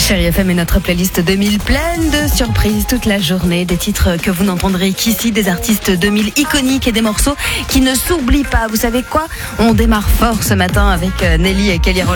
Chérie FM est notre playlist 2000 pleine de surprises toute la journée, des titres que vous n'entendrez qu'ici, des artistes 2000 iconiques et des morceaux qui ne s'oublient pas. Vous savez quoi? On démarre fort ce matin avec Nelly et Kelly Roland.